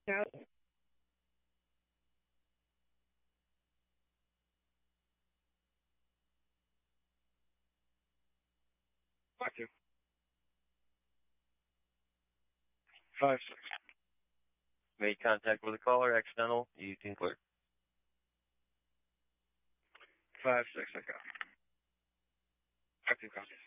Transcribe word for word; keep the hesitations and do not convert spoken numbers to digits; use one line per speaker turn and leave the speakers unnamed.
Yeah. Fuck you. Five six.
Made contact with a caller, accidental, you can clear.
Five six. I got. Active contact.